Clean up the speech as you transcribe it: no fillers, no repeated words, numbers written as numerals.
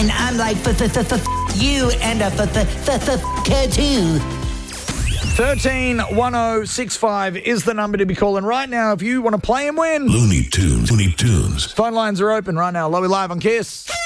And I'm like, you and a her too. 131065 is the number to be calling right now if you want to play and win. Looney Tunes. Phone lines are open right now. Lowy live on Kiss.